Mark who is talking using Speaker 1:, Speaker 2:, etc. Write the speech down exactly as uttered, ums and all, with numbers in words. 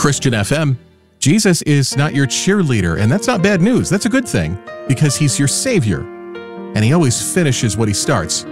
Speaker 1: Christian F M. Jesus is not your cheerleader, and that's not bad news. That's a good thing, because he's your Savior, and he always finishes what he starts.